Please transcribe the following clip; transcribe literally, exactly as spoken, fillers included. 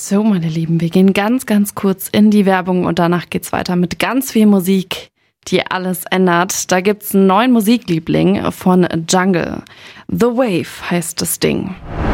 So, meine Lieben, wir gehen ganz, ganz kurz in die Werbung und danach geht's weiter mit ganz viel Musik, die alles ändert. Da gibt's einen neuen Musikliebling von Jungle. The Wave heißt das Ding.